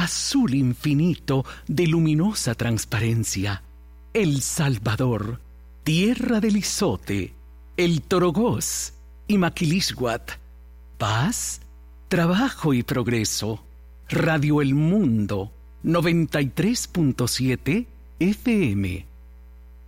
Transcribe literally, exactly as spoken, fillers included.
azul infinito de luminosa transparencia. El Salvador, tierra del Izote, el Torogós y Maquilisguat. Paz, trabajo y progreso. Radio El Mundo, noventa y tres punto siete F M.